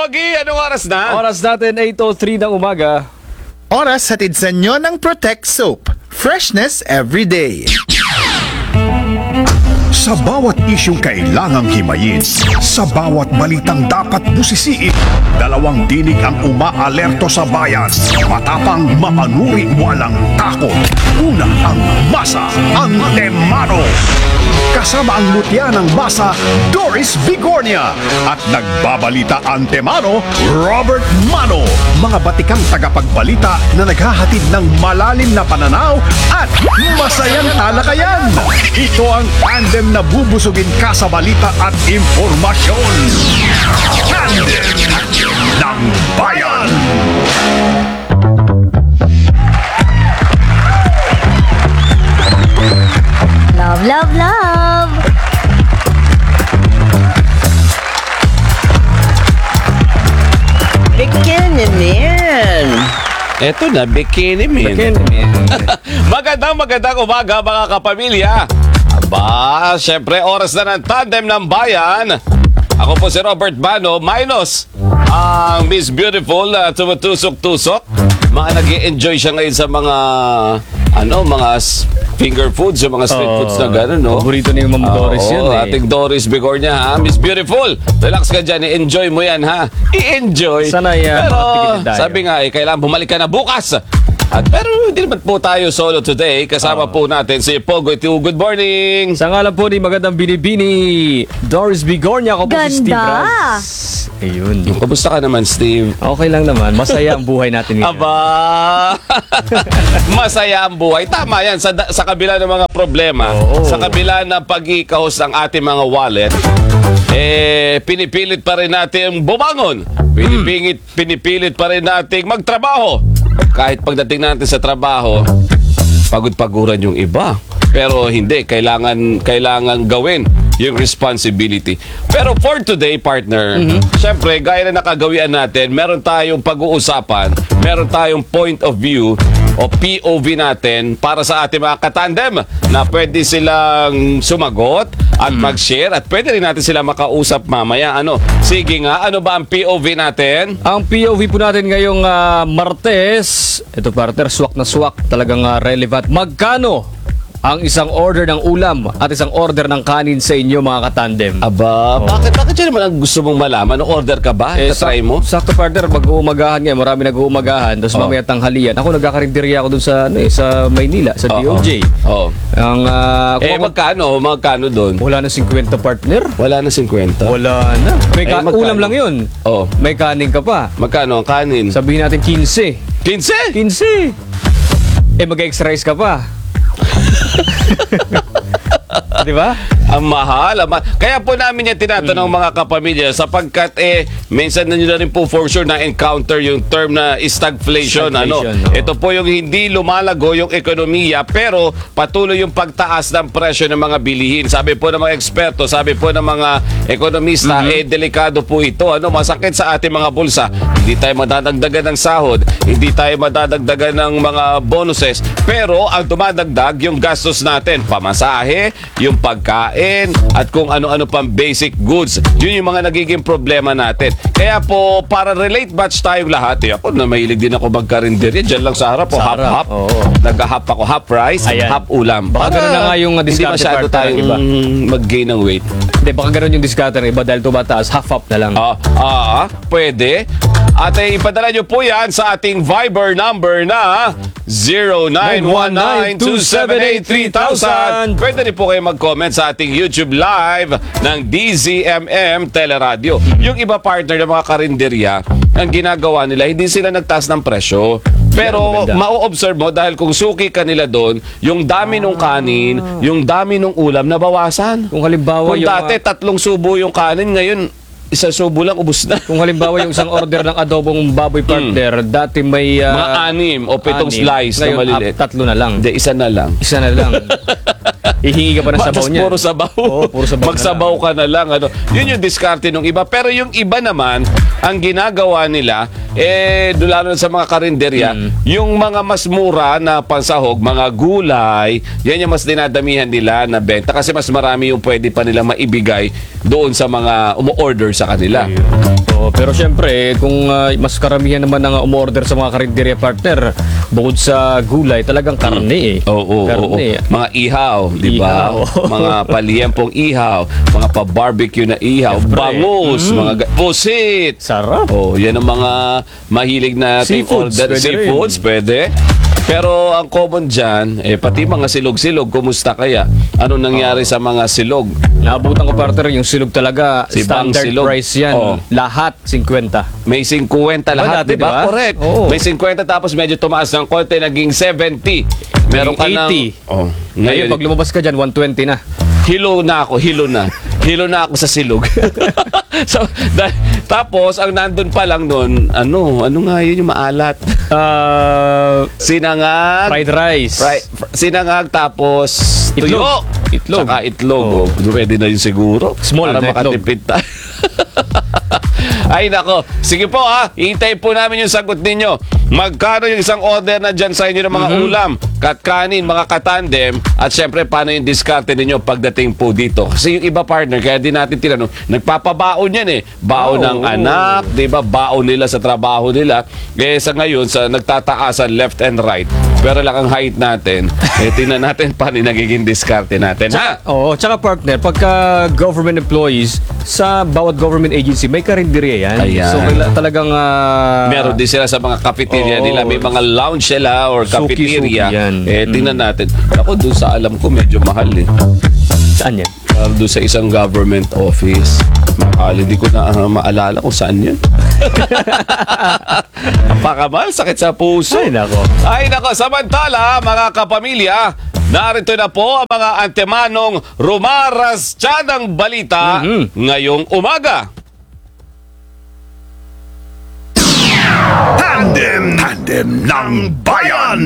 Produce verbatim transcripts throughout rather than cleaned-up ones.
Pogi, anong oras na? Oras natin eight oh three ng umaga. Oras hatid sa inyo ng Protect Soap. Freshness every day. Sa bawat isyong kailangang himayin, sa bawat balitang dapat busisiin, dalawang tinig ang umaalerto sa bayan. Matapang, mapanuri, walang takot. Una ang Masa Antemano. Kasama ang mutya ng Masa, Doris Bigornia. At nagbabalita Antemano, Robert Mano. Mga batikang tagapagbalita na naghahatid ng malalim na pananaw at masayang talakayan. Ito ang tandem na bubusugin ka sa balita at impormasyon. Tandem ng Bayan. Love, love, love! Bikini Man! Eto na, bikini man. Magandang magandang umaga mga kapamilya. Aba, syempre oras na ng tandem ng bayan. Ako po si Robert Mano, minus ang Miss Beautiful na tumutusok-tusok. Mga nag-i-enjoy siya ngayon sa mga ano, mga s- finger foods, yung mga street Oh, foods na gano'n, no? paborito ni Ma'am Doris Oo, yun, eh. ating Doris Bigornia, ha? Miss Beautiful, relax ka dyan, i-enjoy mo yan, ha? I-enjoy. Sana'y, uh, Pero, makatikin tayo. sabi nga, eh, kailangan bumalik ka na bukas. At pero hindi naman po tayo solo today. Kasama po natin si Pogo Itu. Good morning! Sa ngalan po ni magandang binibini, Doris Bigornia. Ako po si Steve Ganda! Raz. Ayun. Kumusta ka naman, Steve? Okay lang naman. Masaya ang buhay natin ngayon. Aba! Masaya ang buhay. Tama yan. Sa, sa kabila ng mga problema, Oo. sa kabila ng pag-ikahos ng ating mga wallet, eh, pinipilit pa rin natin bumangon. Pinipilit, pinipilit pa rin natin magtrabaho. Kahit pagdating natin sa trabaho, pagod-paguran yung iba. Pero hindi, kailangan kailangan gawin yung responsibility. Pero for today, partner, syempre, gaya na nakagawian natin, meron tayong pag-uusapan, meron tayong point of view o P O V natin para sa ating mga katandem na pwede silang sumagot at mag-share at pwede rin natin sila makausap mamaya. Ano? Sige nga, ano ba ang P O V natin? Ang P O V po natin ngayong ah, Martes, ito partner, swak na swak, talagang ah, relevant. Magkano ang isang order ng ulam at isang order ng kanin sa inyo mga katandem? Aba, bakit, bakit yun naman ang gusto mong malaman? Order ka ba? Eh, try mo? Sakto partner, mag-uumagahan ngayon, marami nag-uumagahan, tapos Oh. mamaya tanghalian. Ako nagkakarinderya ako dun sa, ano, eh, sa Maynila, sa D O J. Oo. Ang, ah, Eh, kung- magkano? Magkano doon? wala na fifty partner? Wala na fifty. Wala na. May Eh, ka- magkano? ulam lang yun. Oh. May kanin ka pa. Magkano ang kanin? Sabihin natin fifteen. fifteen? fifteen. Eh, mag-extra rice ka pa. Di ba? Ang mahal. Ang ma- Kaya po namin yan tinatanong mga kapamilya sapagkat eh, minsan na nyo na rin po for sure na encounter yung term na stagflation. Ano? Stagflation, oo. Ito po yung hindi lumalago yung ekonomiya pero patuloy yung pagtaas ng presyo ng mga bilihin. Sabi po ng mga eksperto, sabi po ng mga ekonomista, eh delikado po ito. Ano? Masakit sa ating mga bulsa. Hindi tayo madadagdagan ng sahod, hindi tayo madadagdagan ng mga bonuses, pero ang dumadagdag yung gastos natin, pamasahe, yung pagkain, at kung ano-ano pang basic goods. Yun yung mga nagiging problema natin. Kaya po, para relate batch tayong lahat, eh, ako na mahilig din ako magkarinderya, dyan lang sa harap, o Sa harap, hap-hap. oo. Nag-hap ako, half rice, Ayan. half ulam. Baka ganun na nga yung hindi discount masyado partner ng tayong iba. mag-gain ng weight. Hindi, baka ganun yung discounter ng iba dahil tumataas, half-up na lang. Ah, ah, pwede. At eh, ipadala nyo po yan sa ating Viber number na zero nine one nine two seven eight three thousand. Pwede rin po kayo mag-comment sa ating YouTube live ng D Z M M Teleradio. Yung iba partner ng mga karinderya, ang ginagawa nila, hindi sila nagtaas ng presyo. Pero Maganda. mau-observe mo dahil kung suki ka nila doon, yung dami ng kanin, yung dami ng ulam, nabawasan. Kung halimbawa Kung yung... dati ah, tatlong subo yung kanin, ngayon isa subo lang, ubus na. kung halimbawa yung isang order ng adobong baboy partner, dati may... ah, Mga anim o pitong anim. slice na Ngayon, maliliit. ap- tatlo na lang. Hindi, isa na lang. Isa na lang. Hihingi ka pa ng sabaw Mas niya. puro sabaw. Oo, puro sabaw na Magsabaw lang. ka na lang. Ano. Yun yung diskarte ng iba. Pero yung iba naman, ang ginagawa nila, eh, lalo na sa mga karinderya, Mm. yung mga mas mura na pansahog, mga gulay, yan yung mas dinadamihan nila na benta kasi mas marami yung pwede pa nila maibigay doon sa mga umu-order sa kanila. Oo, pero syempre, kung ah, mas karamihan naman ang umorder sa mga karinderya partner, bukod sa gulay, talagang karne eh. Oo, oo, oo. Karne. Mga ihaw, di ba? Ihaw. Mga paliyempong ihaw, mga pa-barbecue na ihaw, Siyempre. bangus, mga ga- pusit. Sarap. Oh, yan ang mga mahilig na Seafoods, order. pwede Seafoods, rin. pwede. Pero ang common dyan, eh, pati mga silog-silog, kumusta kaya? Ano nangyari sa mga silog? Naabutan ko partner, yung silog talaga, Si Bang standard Silog. price yan. Oo. Lahat, fifty. May fifty lahat, dati, di ba? di ba? Correct. Oo. May fifty tapos medyo tumaas ng konti, naging seventy. Meron ka ng... eighty. Oh, Ngayon, pag lumabas ka dyan, one twenty na. hilo na ako, hilo na. Hilo na ako sa silog. so, da- tapos, ang nandun pa lang nun, ano, ano nga yun yung maalat? Uh, Sinangag. fried rice. Fri- fr- sinangag, tapos Itlog. tuyo. Itlog. Saka itlog. Oh. Pwede na yun siguro. Small para na itlog. makatipid tayo. Ay nako, sige po ha, hintayin po namin yung sagot ninyo. Magkano yung isang order na dyan sa inyo ng mga ulam, katkanin, mga katandem, at syempre paano yung diskarte ninyo pagdating po dito. Kasi yung iba partner, kaya din natin tinanong, nagpapabaon yan eh. Baon Oh, ng oh. anak, di ba? Baon nila sa trabaho nila. Eh sa ngayon, sa nagtataasan left and right, pero lang ang height natin, eh tingnan natin paano yung nagiging diskarte natin, ha? Oo, tsaka partner, pagka government employees, sa bawat government agency, may karinderya yan. Ayan. So, kaila- talagang... ah, Meron din sila sa mga cafeteria Oo. nila. May mga lounge sila or Suki-suki cafeteria. yan. Eh, tingnan natin. Ako, doon sa alam ko, medyo mahal eh. Saan yan? Uh, doon sa isang government office. Mahal. Hindi ko na uh, maalala kung saan yun. Napakamal. Sakit sa puso. Ay, nako. Ay, nako. Samantala, mga kapamilya, narito na po ang mga antemanong rumaras ng balita Mhm. ngayong umaga. Tandem, tandem ng bayan.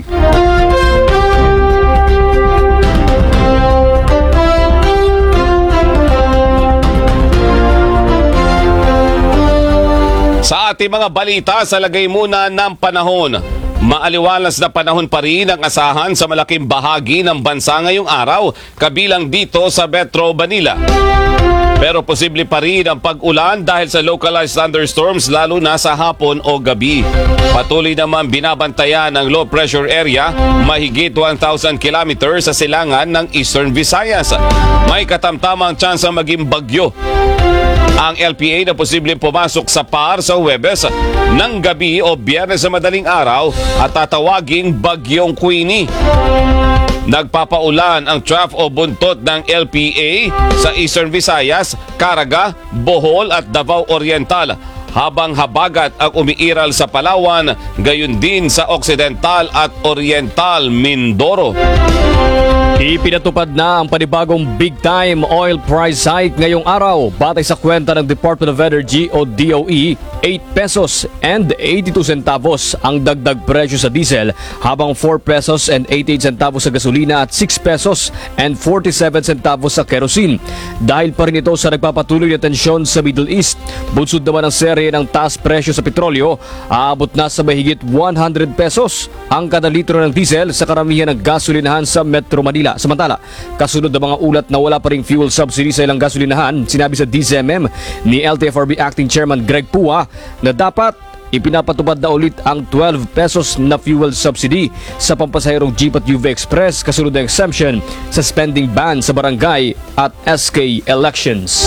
Sa ating mga balita, sa lagay muna ng panahon. Maaliwalas na panahon pa rin ang asahan sa malaking bahagi ng bansa ngayong araw, kabilang dito sa Metro Manila. Pero posible pa rin ang pag-ulan dahil sa localized thunderstorms lalo na sa hapon o gabi. Patuloy naman binabantayan ng low pressure area mahigit one thousand kilometers sa silangan ng Eastern Visayas. May katamtamang tsansa maging bagyo ang L P A na posibleng pumasok sa P A R sa Huwebes ng gabi o Biyernes sa madaling araw at tatawaging Bagyong Queenie. Nagpapaulan ang trough o buntot ng L P A sa Eastern Visayas, Caraga, Bohol at Davao Oriental, habang habagat ang umiiral sa Palawan, gayon din sa Occidental at Oriental Mindoro. Ipinatupad na ang panibagong big-time oil price hike ngayong araw. Batay sa kwenta ng Department of Energy o D O E, eight pesos and eighty-two centavos ang dagdag presyo sa diesel, habang four pesos and eighty-eight centavos sa gasolina at six pesos and forty-seven centavos sa kerosene. Dahil pa rin ito sa nagpapatuloy na tensyon sa Middle East, bunsod naman ang serye ng taas presyo sa petrolyo, aabot na sa mahigit one hundred pesos ang kada litro ng diesel sa karamihan ng gasolinahan sa Metro Manila. Samantala, kasunod ng mga ulat na wala pa ring fuel subsidy sa ilang gasolinahan, sinabi sa D Z M M ni L T F R B Acting Chairman Greg Pua na dapat ipinapatupad na ulit ang twelve pesos na fuel subsidy sa pampasahirong Jeep at U V Express kasunod ng exemption sa spending ban sa barangay at S K elections.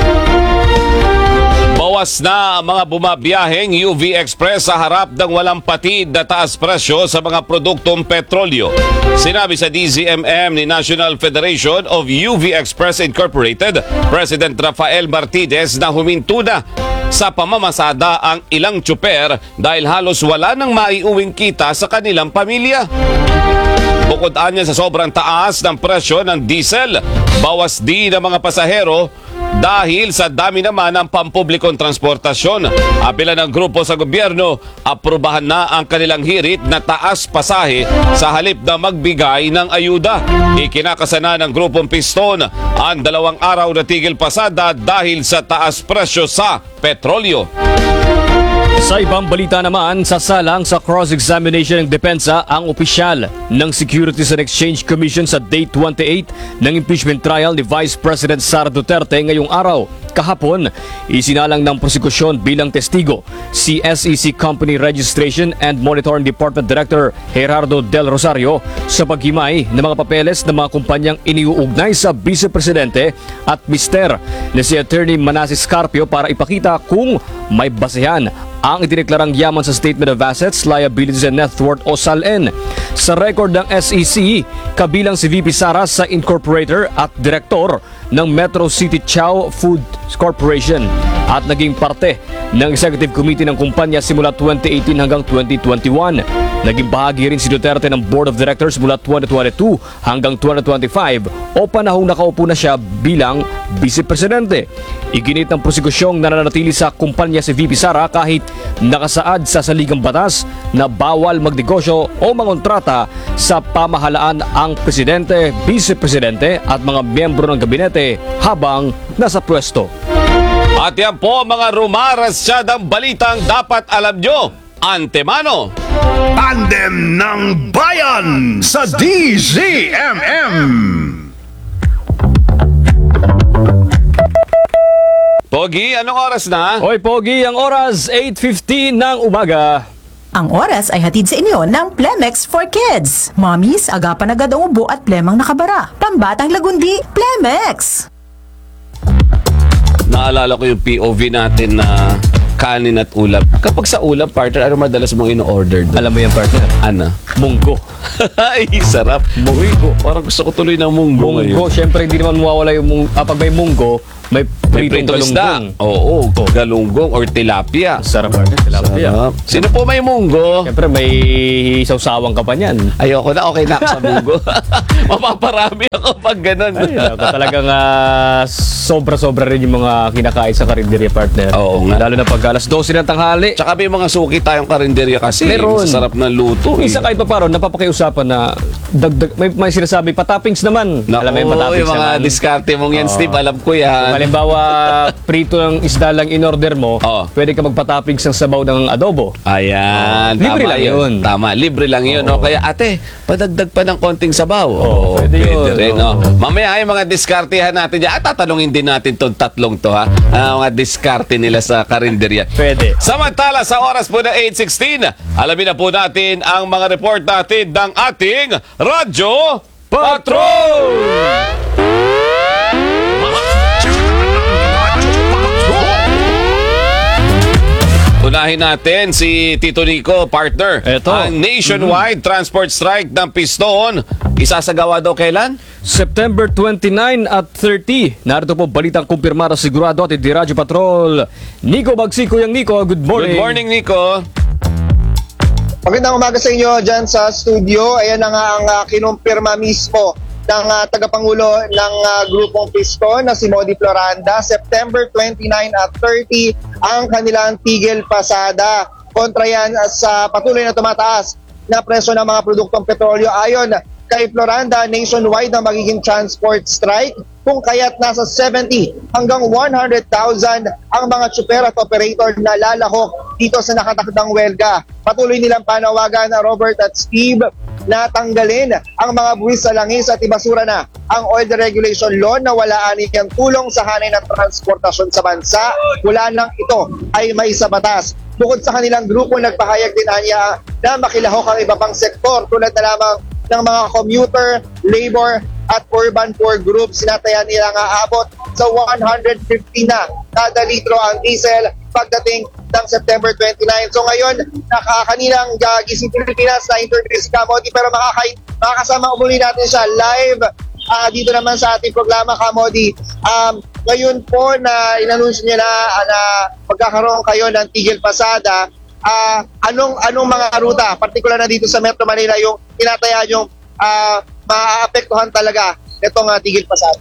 Bawas na ang mga bumabiyaheng U V Express sa harap ng walang patid na taas presyo sa mga produktong petrolyo. Sinabi sa D Z M M ni National Federation of U V Express Incorporated, President Rafael Martinez, na huminto na sa pamamasada ang ilang tsuper dahil halos wala nang maiuwing kita sa kanilang pamilya. Bukod anya sa sobrang taas ng presyo ng diesel, bawas din ng mga pasahero dahil sa dami naman ng pampublikong transportasyon. Apela ng grupo sa gobyerno, aprobahan na ang kanilang hirit na taas pasahe sa halip na magbigay ng ayuda. Ikinakasana ng grupong Piston ang dalawang araw na tigil pasada dahil sa taas presyo sa petrolyo. Sa ibang balita naman, sasalang sa cross-examination ng depensa ang opisyal ng Securities and Exchange Commission sa Day twenty-eight ng impeachment trial ni Vice President Sara Duterte ngayong araw. Kahapon, isinalang ng prosekusyon bilang testigo si S E C Company Registration and Monitoring Department Director Gerardo Del Rosario sa paghimay ng mga papeles ng mga kumpanyang iniuugnay sa Vice Presidente at mister na si Attorney Manasseh Carpio para ipakita kung may basehan ang idineklarang yaman sa Statement of Assets, Liabilities and Net Worth o S A L N. Sa record ng S E C, kabilang si V P Sara sa Incorporator at Direktor ng Metro City Chow Food Corporation at naging parte ng Executive Committee ng kumpanya simula twenty eighteen hanggang twenty twenty-one. Naging bahagi rin si Duterte ng Board of Directors mula twenty twenty-two hanggang twenty twenty-five o panahong nakaupo na siya bilang Vice Presidente. Iginit ng prosekusyong nananatili sa kumpanya si V P Sara kahit nakasaad sa saligang batas na bawal magnegosyo o mangontrata sa pamahalaan ang Presidente, Vice Presidente at mga miyembro ng gabinete habang nasa pwesto. At yan po mga rumarasyadang balitang dapat alam nyo antemano. Tandem ng Bayan sa D Z M M. Pogi, anong oras na? Hoy Pogi, ang oras eight fifteen ng umaga. Ang oras ay hatid sa inyo ng Plemex for Kids. Mommies, agapan agad ang ubo at plemang nakabara. Pambatang lagundi, Plemex! Naalala ko yung P O V natin na kanin at ulam. Kapag sa ulam, partner, ano madalas mong in-order doon? Alam mo yan, partner? Ano? Munggo. Ay, sarap. Munggo. Parang gusto ko tuloy ng munggo, ngayon. Munggo, syempre hindi naman mawawala yung munggo. Ah, pag may munggo, may May pritong pritong isda. galunggong. Oo, galunggong or tilapia. Sarap, partner. Tilapia. Sarap. Sino po may munggo? Syempre may sawsawang ka pa niyan. Ayoko na, okay na ako sa munggo. Mapaparami ako pag ganun. Ay, ako, talagang ah, sobra-sobra rin yung mga kinakain sa karinderya, partner. Oo nga. Lalo na pag alas dose ng tanghali. Tsaka may mga suki tayong karinderya kasi. Meron. Masarap na luto. eh. Isa kahit pa paron, napapakiusapan na dagdag, may, may sinasabi, patoppings naman. Naku, Alam mo yung patoppings yung mga naman. diskarte mong yan, Oo. Steve, alam ko yan. Halimbawa, prito ng isda lang in-order mo, Oo. pwede ka magpatoppings ng sabaw ng adobo. Ayan, Oh, libre tama lang yun. Tama, libre lang yun. No? Kaya ate, padagdag pa ng konting sabaw. Oo, pwede yun. rin, Oo. no? Mamaya ay mga diskartehan natin dyan. At tatanungin din natin tong tatlong to, ha? Ah, mga diskarte nila sa karinderya. Pwede. Samantala, sa oras po na eight sixteen, alamin na po natin ang mga report natin ng ating Radyo Patrol! Unahin natin si Tito Nico, partner. Eto. Ang nationwide transport strike ng Piston, isasagawa daw kailan? September twenty-nine at thirty. Narito po balitang kumpirmado sigurado at di Radyo Patrol. Nico Bagsiko, yung Nico, good morning. Good morning, Nico. Magandang umaga sa inyo dyan sa studio. Ayan na nga ang uh, kinumpirma mismo ng uh, tagapangulo ng uh, grupong Piston na si Modi Floranda. September twenty-nine at thirty ang kanilang tigil pasada. Kontra yan uh, sa patuloy na tumataas na presyo ng mga produktong petrolyo. Ayon kay Floranda, nationwide na magiging transport strike kung kaya't nasa seventy hanggang one hundred thousand ang mga tsuper at operator na lalahok dito sa nakatakdang welga. Patuloy nilang panawagan na Robert at Steve na tanggalin ang mga buwis sa langis at ibasura na ang oil deregulation law na walaan niyang tulong sa hanay ng transportasyon sa bansa. Wala lang ito ay may sa batas. Bukod sa kanilang grupo, nagpahayag din niya na makilahok ang iba pang sektor tulad na lamang ng mga commuter, labor at urban poor groups. Sinatayan nila nga abot sa one hundred fifty na kada litro ang diesel pagdating ng September twenty-nine. So ngayon, nakakaninang uh, gising Pilipinas na interview si Kamodi, pero makaka- makakasama umuli natin siya live uh, dito naman sa ating programa, Kamodi. Um, ngayon po na inanunsyo niya na, uh, na magkakaroon kayo ng tigil pasada, uh, anong anong mga ruta, particular na dito sa Metro Manila, yung tinataya yung uh, maaapektuhan talaga itong uh, tigil pasada?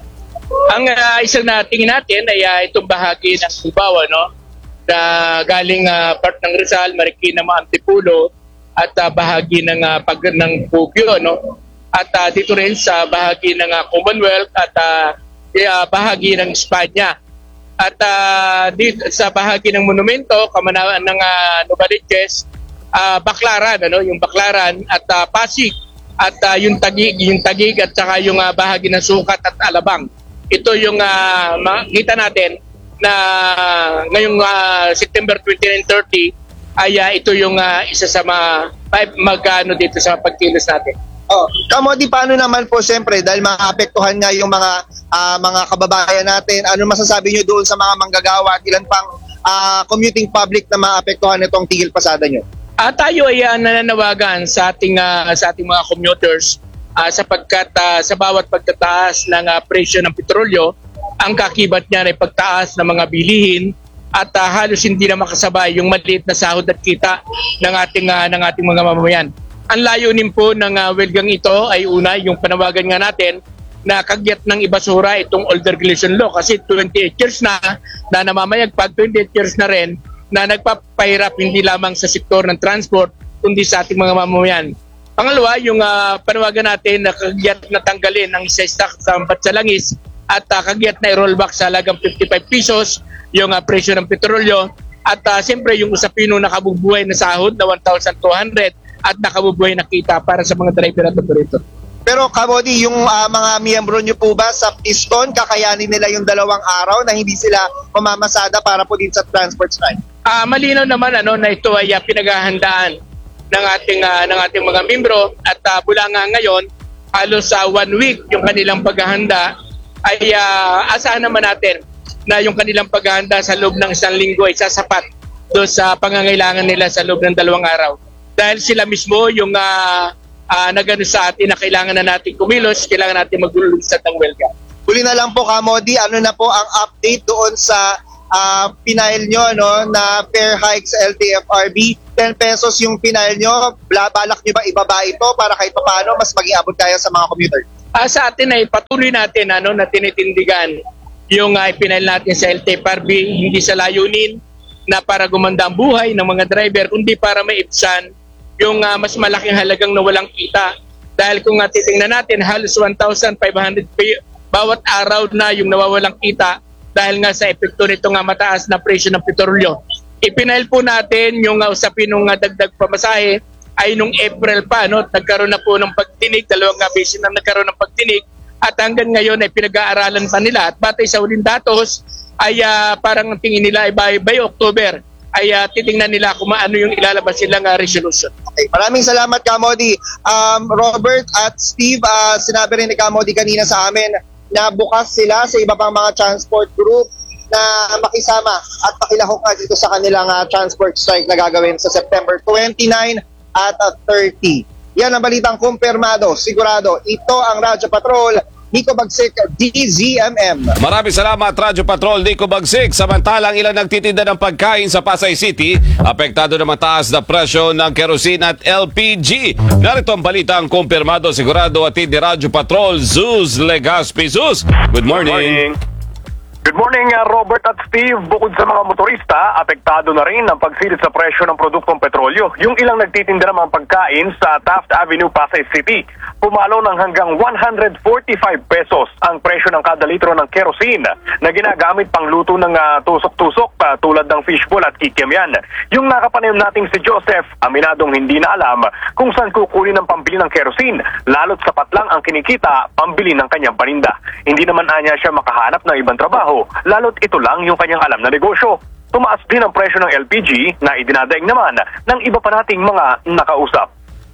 Ang uh, isang natingin natin ay uh, itong bahagi ng Cubao, no? Na galing uh, part ng Rizal, Marikina, Antipulo at uh, bahagi ng uh, pag ng Puguio, no? At uh, dito rin sa bahagi ng uh, Commonwealth at uh, uh, bahagi ng Espanya. At uh, dito sa bahagi ng monumento, kamanaan ng uh, Novaliches, uh, Baclaran, ano, yung Baclaran at uh, Pasig at uh, yung Tagig, yung Tagig at saka yung uh, bahagi ng Sukat at Alabang. Ito yung uh, makita natin na ngayong uh, September twenty-nine thirty ay uh, ito yung uh, isa sa mga mag-ano dito sa pagkilos natin. Oh, Kamodi, paano naman po siyempre dahil maapektuhan nga yung mga uh, mga kababayan natin, ano masasabi nyo doon sa mga manggagawa at ilan pang uh, commuting public na maapektuhan itong tigil pasada nyo? Uh, tayo ay uh, nananawagan sa ating uh, sa ating mga commuters uh, sapagkat uh, sa bawat pagtataas ng uh, presyo ng petrolyo, ang kakibat niya ay pagtaas ng mga bilihin at uh, halos hindi na makasabay yung maliit na sahod at kita ng ating uh, ng ating mga mamamayan. Ang layunin po ng uh, welgang ito ay una, yung panawagan nga natin na kagyat ng ibasura itong old regulation law kasi twenty-eight years na na namamayagpag, twenty-eight years na rin na nagpapahirap hindi lamang sa sektor ng transport kundi sa ating mga mamamayan. Pangalawa, yung uh, panawagan natin na kagyat na tanggalin ang isa stock sa Batsalangis at uh, kagyat na i-rollback sa halagang fifty-five pesos yung uh, presyo ng petrolyo at uh, siyempre yung usapin ng nakabubuhay na sahod na one thousand two hundred at nakabubuhay na kita para sa mga driver at operator. Pero Kamodi, yung uh, mga miyembro nyo po ba sa Piston, kakayanin nila yung dalawang araw na hindi sila mamamasada para po din sa transport strike? Uh, malinaw naman ano na ito ay uh, pinaghahandaan ng ating uh, ng ating mga miyembro at uh, mula nga ngayon halos sa uh, one week yung kanilang paghahanda ay uh, asahan naman natin na yung kanilang paghahanda sa loob ng isang linggo ay sasapat doon sa pangangailangan nila sa loob ng dalawang araw. Dahil sila mismo yung uh, uh, nagano sa atin na kailangan na natin kumilos, kailangan natin maglulunsad ng welga. Huli na lang po, Kamodi, ano na po ang update doon sa uh, pinail nyo no, na fare hike sa L T F R B? ten pesos yung pinail nyo, balak nyo ba ibaba ito para kahit paano mas maging abot kaya sa mga commuter? Uh, sa atin ay patuloy natin ano, na tinitindigan yung uh, pinail natin sa L T F R B, hindi sa layunin na para gumanda ang buhay ng mga driver, kundi para maibsan yung uh, mas malaking halagang nawalang kita. Dahil kung uh, titingnan natin, halos one thousand five hundred pay, bawat araw na yung nawawalang kita dahil nga sa epekto nito nga mataas na presyo ng petrolyo. Ipinail po natin yung uh, usapin ng uh, dagdag pamasahe ay nung April pa, no? Nagkaroon na po ng pagtinig, dalawang uh, beses na nagkaroon ng pagtinig at hanggang ngayon ay pinag-aaralan pa nila. At batay sa huling datos ay uh, parang tingin nila ay by, by October ay uh, titingnan nila kung ano yung ilalabas silang uh, resolution. Okay, maraming salamat, Kamodi. Um, Robert at Steve, uh, sinabi rin ni Kamodi kanina sa amin na bukas sila sa iba pang mga transport group na makisama at pakilahok nga dito sa kanilang uh, transport strike na gagawin sa September twenty-nine at uh, thirty. Yan ang balitang kumpirmado, sigurado. Ito ang Radyo Patrol, Nico Bagsik, D Z M M. Maraming salamat, Radyo Patrol, Nico Bagsik. Samantalang ilan nagtitinda ng pagkain sa Pasay City, apektado na mataas na presyo ng kerosene at L P G. Narito ang balitang kumpirmado, sigurado, atid ni Radyo Patrol, Zeus Legaspi. Zeus, good morning. Good morning. Good morning, uh, Robert at Steve. Bukod sa mga motorista, apektado na rin ang pagsilit sa presyo ng produktong petrolyo. Yung ilang nagtitinda ng mga pagkain sa Taft Avenue, Pasay City, pumalo ng hanggang one hundred forty-five pesos ang presyo ng kada litro ng kerosene na ginagamit pang luto ng uh, tusok-tusok uh, tulad ng fishball at kikiam yan. Yung nakapanayam nating si Joseph, aminadong hindi na alam kung saan kukunin ang pambili ng kerosene, lalo't sapat lang ang kinikita pambili ng kanyang paninda. Hindi naman anya siya makahanap ng ibang trabaho, lalo't ito lang yung kanyang alam na negosyo. Tumaas din ang presyo ng L P G na idinadaig naman ng iba pa nating mga nakausap.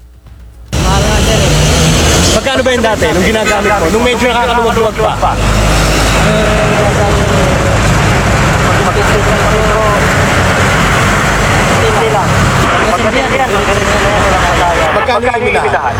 Magkano ba yun dati nung ginagamit mo? Nung medyo nakakaluwag-luwag pa? Magkano yung binahan?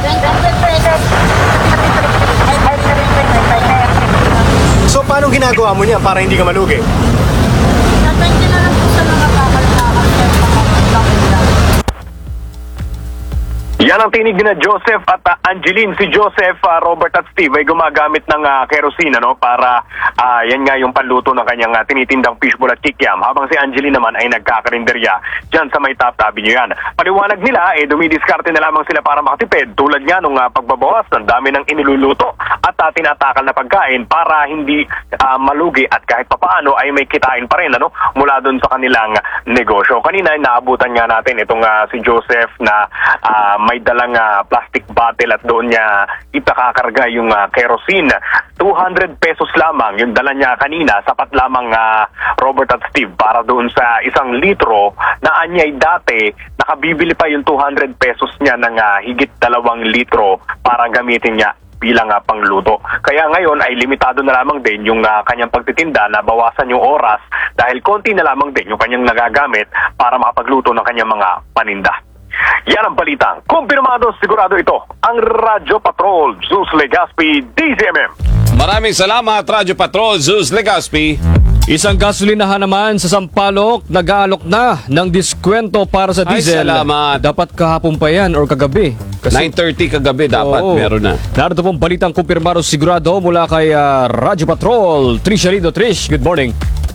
So paano ginagawa mo niya para hindi ka malugi? Depende na lang po sa mga bakal-bakal. Yan ang tinig ni na Joseph at uh, Angeline. Si Joseph, uh, Robert at Steve ay gumagamit ng uh, kerosene ano, para uh, yan nga yung panluto ng kanyang uh, tinitindang fishball at kikiam. Habang si Angeline naman ay nagkakarinderya dyan sa may Taft Avenue yan. Paliwanag nila, eh, dumidiskarte na lamang sila para makatipid tulad nga nung uh, pagbabawas ng dami ng iniluluto at uh, tinatakal na pagkain para hindi uh, malugi at kahit papaano ay may kitain pa rin ano, mula doon sa kanilang negosyo. Kanina naabutan nga natin itong uh, si Joseph na uh, may dalang uh, plastic bottle at doon niya ipakakarga yung uh, kerosene. two hundred pesos lamang yung dala niya kanina, sapat lamang uh, Robert at Steve para doon sa isang litro na anyay dati nakabibili pa yung two hundred pesos niya ng uh, higit dalawang litro para gamitin niya bilang uh, pangluto. Kaya ngayon ay limitado na lamang din yung uh, kanyang pagtitinda, na bawasan yung oras dahil konti na lamang din yung kanyang nagagamit para makapagluto ng kanyang mga paninda. Yan ang balitang kumpirmado, sigurado ito ang Radyo Patrol, Zeus Legaspi, D Z M M. Maraming salamat, Radyo Patrol, Zeus Legaspi. Isang gasolinahan naman sa Sampaloc, nag-aalok na ng diskwento para sa Ay, diesel. salamat. Dapat kahapon pa yan or kagabi. nine thirty kagabi dapat Oo. meron na. Narito pong balitang kumpirmado sigurado mula kay uh, Radyo Patrol. Trish Alindo. Trish, good morning.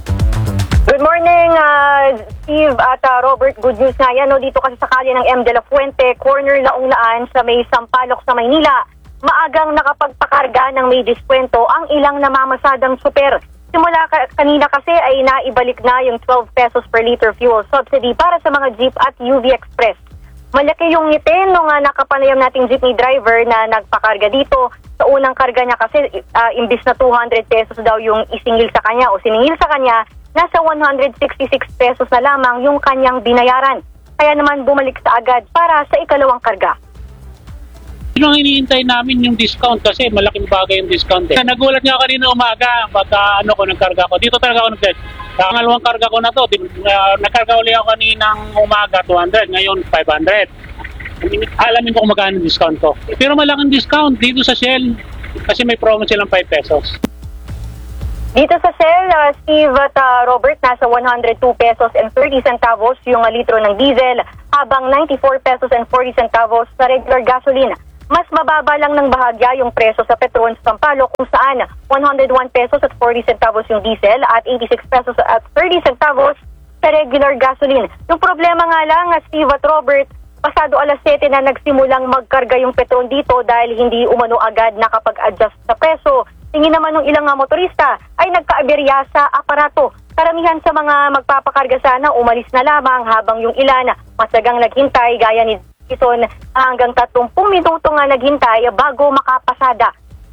Good morning, uh, Steve at uh, Robert. Good news nga yan. No? Dito kasi sa kalye ng M. de la Fuente, corner Laong-Laan sa may Sampaloc sa Maynila, maagang nakapagpakarga ng may diskwento ang ilang namamasadang super. Simula ka- kanina kasi ay naibalik na yung twelve pesos per liter fuel subsidy para sa mga jeep at U V Express. Malaki yung ngiti nung uh, nakapanayam nating jeepney driver na nagpakarga dito. Sa unang karga niya kasi, uh, imbis na two hundred pesos daw yung isingil sa kanya o siningil sa kanya, nasa one hundred sixty-six pesos na lamang yung kanyang binayaran. Kaya naman bumalik sa agad para sa ikalawang karga. Yun ang iniintay namin yung discount kasi malaking bagay yung discount eh. Nagulat nga kanina umaga pagka ano ko nagkarga ko. Dito talaga ako nag-test. Sa pangalawang karga ko na to, din, uh, nagkarga ulit ako kaninang umaga two hundred, ngayon five hundred. Alamin ko kung magkano yung discount ko. Pero malaking discount dito sa Shell kasi may promo silang five pesos. Dito sa Shell, uh, Steve at uh, Robert, nasa one hundred two pesos and thirty centavos yung uh, litro ng diesel, habang ninety-four pesos and forty centavos sa regular gasoline. Mas mababa lang ng bahagya yung presyo sa Petron sa Sampaloc kung saan one hundred one pesos at forty centavos yung diesel at eighty-six pesos at thirty centavos sa regular gasoline. Yung problema nga lang, Steve at Robert, pasado alas siyete na nagsimulang magkarga yung Petron dito dahil hindi umano agad nakapag-adjust sa presyo. Tingin naman ng ilang motorista ay nagkaaberya sa aparato. Karamihan sa mga magpapakarga sana umalis na lamang habang yung ilan masagang naghintay gaya ni Ison hanggang tatlong minuto nga naghintay bago makapasada.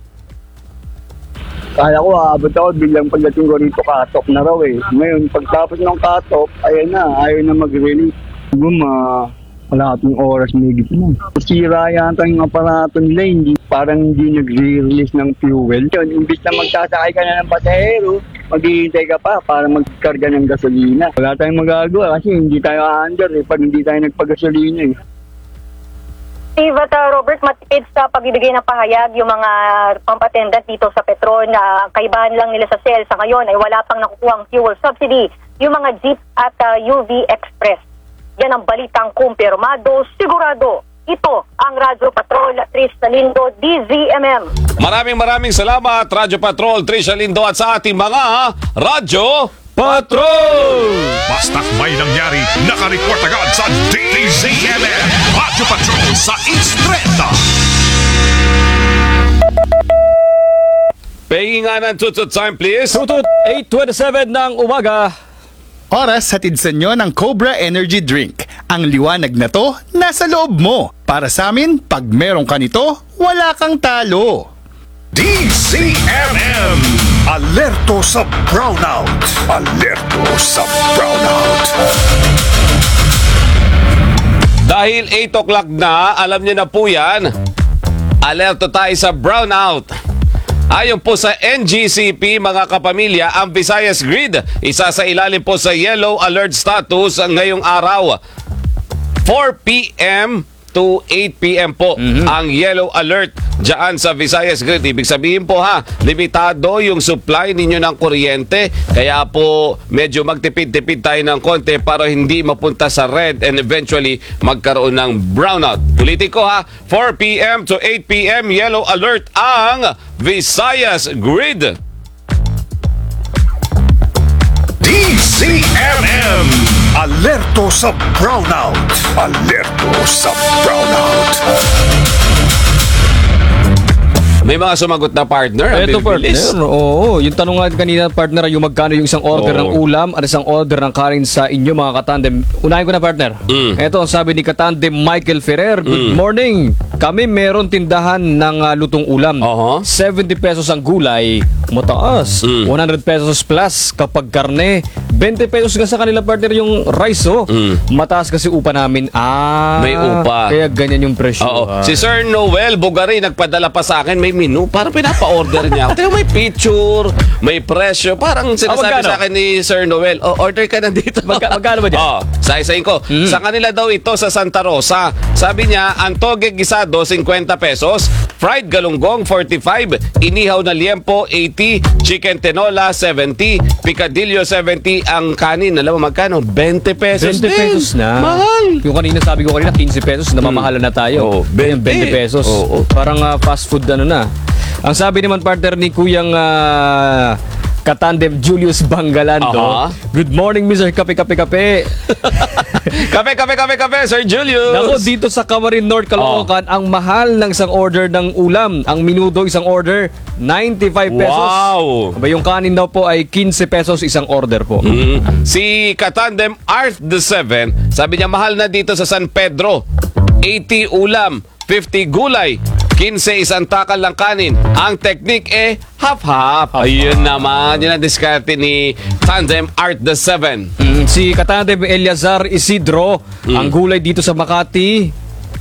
Kala ko aabot ako, biglang pagdating ko rito cut-off na raw eh. Ngayon, pagtapos ng cut-off, ayan na, ayaw na mag-release. Guma, wala katong oras may gitna. Sira yata yung aparato nila, hindi, parang hindi nag-release ng fuel. Yun, imbis na magsasakay ka na ng pasahero, maghihintay ka pa para magkarga ng gasolina. Wala tayong magagawa kasi hindi tayo under eh, pag hindi tayo nagpagasolina eh. Steve at uh, Robert, matipid sa pagbibigay ng pahayag yung mga pampatendant dito sa Petron na uh, kaibahan lang nila sa Shell sa ngayon ay wala pang nakukuhang fuel subsidy yung mga jeep at uh, U V Express. Yan ang balitang kumpirmado, sigurado. Ito ang Radyo Patrol, Trish Alindo, D Z M M. Maraming maraming salamat, Radyo Patrol, Trish Alindo, at sa ating mga Radyo Patrol! Basta't may nangyari, nakareport agad sa D Z M M. Radyo Patrol sa Instreta. Pahingin nga ng tutut time, please. Tutut, eight twenty-seven ng umaga. Oras hatid sa inyo ng Cobra Energy Drink. Ang liwanag na to, nasa loob mo. Para sa amin, pag meron ka nito, wala kang talo. D Z M M. Alerto sa brownout. Alerto sa brownout. Dahil eight o'clock na, alam niyo na po yan, alerto tayo sa brownout. Ayon po sa N G C P, mga kapamilya, ang Visayas Grid, isa sa ilalim po sa yellow alert status ngayong araw. four p.m. to eight p.m. po mm-hmm. ang yellow alert dyan sa Visayas Grid. Ibig sabihin po ha, limitado yung supply ninyo ng kuryente. Kaya po medyo magtipid-tipid tayo ng konti para hindi mapunta sa red and eventually magkaroon ng brownout. Ulitin ko ha, four p.m. to eight p.m. yellow alert ang Visayas Grid. D C M M. Alerto sa brownout. Alerto sa brownout. May mga sumagot na partner. Ang Ito bibilis. partner, oo. Yung tanong nga kanina partner, yung magkano yung isang order Oo. ng ulam at isang order ng kanin sa inyo mga katandem. Unahin ko na partner. Mm. Ito ang sabi ni katandem Michael Ferrer. Good Mm. morning. Kami meron tindahan ng uh, lutong ulam. Oho. seventy pesos ang gulay. Mataas. Mm. one hundred pesos plus kapag karne. twenty pesos nga sa kanila partner yung rice oh. Mm. Mataas kasi upa namin. Ah. May upa. Kaya ganyan yung presyo. Oo. Ah. Si Sir Noel Bugari nagpadala pa sa akin, may menu. Parang pinapa-order niya. Tingnan, may picture, may presyo. Parang sinasabi magkano? sa akin ni Sir Noel, oh, order ka na dito. Magka- magkano ba dyan? Oh, sa-isayin ko. Mm. Sa kanila daw ito sa Santa Rosa. Sabi niya, ang toge gisado, fifty pesos. Fried galunggong, forty-five. Inihaw na liempo, eighty. Chicken tinola, seventy. Picadillo, seventy. Ang kanin, alam mo magkano? twenty pesos twenty din. pesos na. Mahal. Yung kanina sabi ko kanina fifteen pesos, namamahala na tayo. Oo, Ngayon, twenty twenty pesos. Oo. Parang ah, fast food ano na. Ang sabi naman partner ni Kuyang ah, katandem Julius Bangalando. Aha. Good morning Mister Kape Kape Kape. Kape, kape, kape, kape, Sir Julius. Nako, dito sa Camarin North, Caloocan, ang mahal ng isang order ng ulam. Ang minudo isang order, ninety-five pesos. Wow. Aba, yung kanin daw po ay fifteen pesos isang order po. Mm. Si Katandem Art the Seven, sabi niya mahal na dito sa San Pedro. eighty ulam, fifty gulay, fifteen isang takal ng kanin. Ang technique eh half-half. Ayun naman, yun ang diskarte ni Tandem Art the Seven. Mm, si Katandem Eliazar Isidro, Mm. ang gulay dito sa Makati,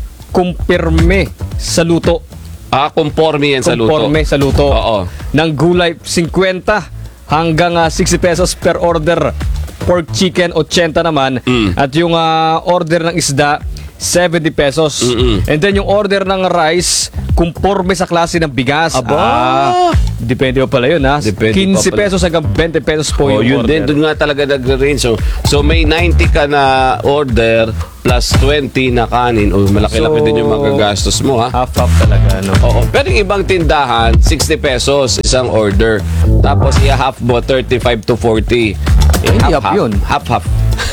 kumpirme sa luto. Ah, conforme yan sa luto. Conforme sa luto. Oo. Ng gulay, fifty hanggang ah, sixty pesos per order. Pork chicken, eighty naman. Mm. At yung ah, order ng isda, seventy pesos. Mm-mm. And then yung order ng rice, conforme sa klase ng bigas. Aba! Ah, depende pa pala yun ha. Depende fifteen pa pala. pesos hanggang twenty pesos po Oh, yung yun order. din, doon nga talaga nagre-range. So, so may ninety ka na order plus twenty na kanin. O, malaki-laki So, din yung magagastos mo ha. Half-half talaga, no? Oo. Pero yung ibang tindahan, sixty pesos isang order. Tapos i-half mo, thirty-five to forty. Eh, Hindi half yun. Half-half.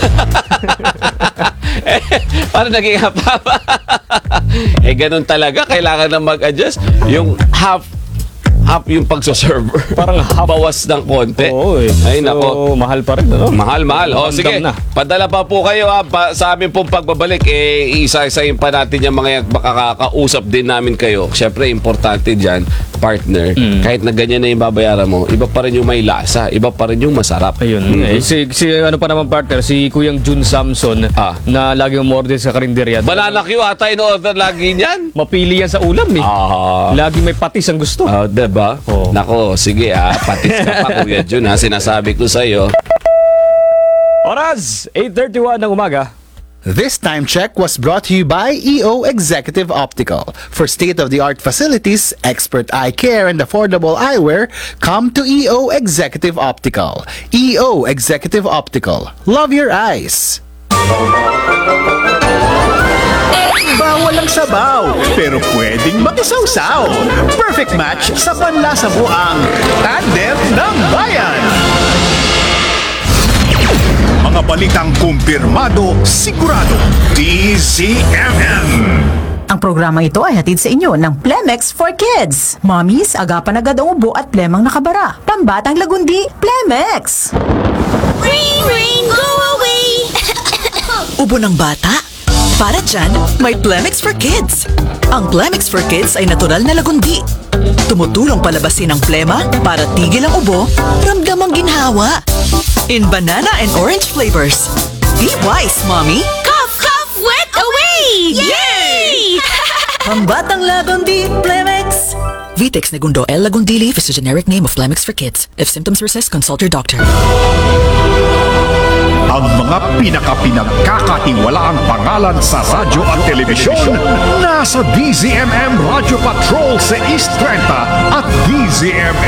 eh, paano naging half-half? eh, ganun talaga. Kailangan na mag-adjust. Yung half, half yung pagsaserver. Parang half. Bawas ng konti. Oo eh. Ay, So, nako. mahal pa rin, no? Mahal, mahal. O, Ramdam sige. na. Padala pa po kayo ha. Pa, sa amin pong pagbabalik, eh, isa-isayin pa natin yung mga yan. Makakakausap din namin kayo. Siyempre, importante dyan, partner. Mm. Kahit na ganyan na yung babayaran mo, iba pa rin yung may lasa. Iba pa rin yung masarap. Ayun. Mhm. Eh, si, si ano pa naman partner, si Kuyang Jun Samson Ah. na lagi umorder sa karinderya. Banana Q ata in-order lagi niyan. Mapili yan sa ulam eh. Ah. Lagi may patis ang gusto. Oh, diba? Oo. Nako, sige ah. Patis ka pa, Kuya Jun ha. Sinasabi ko sa'yo. Oras, eight thirty-one ng umaga. This time check was brought to you by E O Executive Optical. For state-of-the-art facilities, expert eye care, and affordable eyewear, come to E O Executive Optical. E O Executive Optical. Love your eyes. Bawal ang sabaw, pero pwedeng makisawsaw. Perfect match sa panlasa mo ang Tandem ng Bayan. Mga balitang kumpirmado, sigurado. D Z M M. Ang programa ito ay hatid sa inyo ng Plemex for Kids. Mommies, agapan agad ang ubo at plemang nakabara. Pambatang lagundi, Plemex! Rain, rain, go away! Ubo ng bata? Para dyan, may Plemex for Kids. Ang Plemex for Kids ay natural na lagundi. Tumutulong palabasin ang plema para tigil ang ubo, ramdam ang ginhawa. In banana and orange flavors. Be wise, Mommy! Cough, cough, wet away! Yay! Pambatang lagundi, Plemex! Vitex Negundo L. Lagundili is a generic name of Plemex for Kids. If symptoms persist, consult your doctor. Ang mga pinakapinagkakatiwalaang pangalan sa radyo at telebisyon, nasa D Z M M Radio Patrol sa East thirty at D Z M